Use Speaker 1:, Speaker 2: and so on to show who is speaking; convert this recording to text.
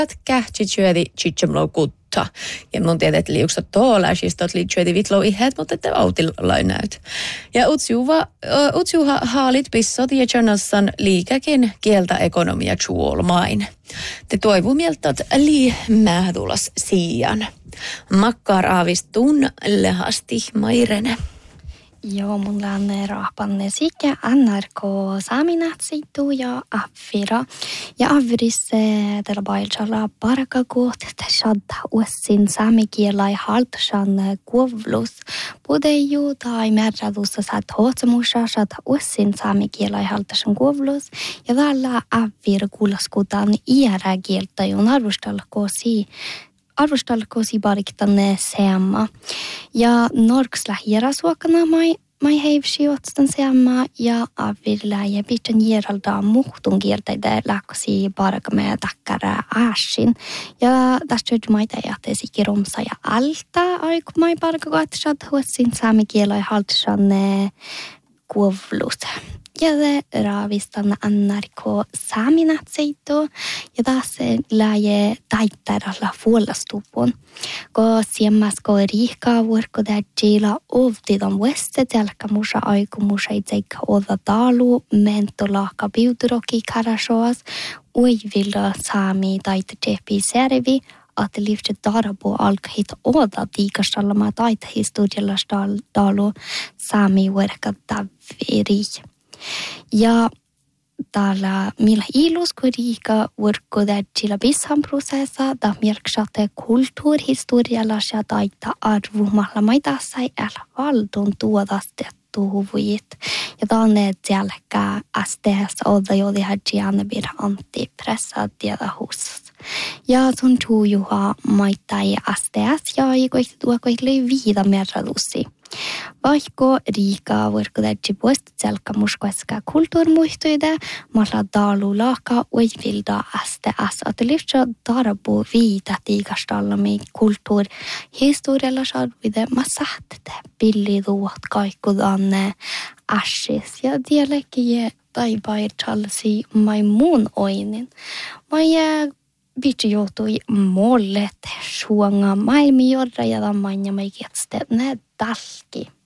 Speaker 1: kähtsyödi chichemlo kutta. Ja mun tiedät liukset toolaisistot liitsyödi vitlo ihet, mutta te autillai näyt. Ja utsiuha haalit pissot ja jonossan liikakin kieltä ekonomia chuolmain. Te toivumieltat mähdulas siian. Makkar aavistun lehasti mairene.
Speaker 2: Joo, mulla on rahpanne sikä NRK Saaminatsitu ja Avvira. Ja Avvirissa tällä paikalla parakakuut, että shadda uussin saamikielä ja haltsan kuovlus. Pudeju tai määrädussa saat hootsamussa shadda uussin saamikielä ja haltsan kuovlus. Ja tällä Avvira kuulaskutaan iäräkieltä, jo arvostelkosi bariktanne seamma. Ja norksla hierasuokana mai heivsi otstan seamma ja avilla ja pitän hieralda muhtun kieltäitä lähkosi barakamme takkara ääsin. Ja tästä maita jätesi kiromsa ja alta aiku mai barakakoetsat huotsin saamikielä ja haltsanne kuovlus. Ja det raavistan NRK Saaminatsitu ja taas lähe taittaralla vuolastupun. Ko siemmasko riikkaa vuorko täjillä ovtidan vuosse telkka musa aiku musa itseikka oda talu mentolahka biuturoki karasoas uivilla saami taitajepi servi att lyfta darabo alkahit oda tiikastallama taitahistorialla dalu saami vuorka taviri. Ja täällä millä iluskuriika vuorkodäjillä bishan prosessa da mierksatte kulttuurihistorialla ja taita arvumalla maitassa älä valdon tuodastettuvuit. Ja tänne jälkää asteessa odda jodi häjianne bir antipressa tiedä hussas. Ja sun tuujuha maittai asteessa ja ikoikti tuokoikli viida merradussi. Vaikka riikaa vuorkodäjä puolesta selkä muskoiska kulttuurimuistoida, malla dalu laaka uivilda asteessa, että lyhtsä darabo viida tiikastallami kulttuurihistorialla saaduvide ma sähtete pilliduot kaikkudanne assis ja dialekki tai paitallasi mai muun oinin. Mai bitsi joutui mollet suonga maailmi jorra ja tamman ja meikiätste ne talki.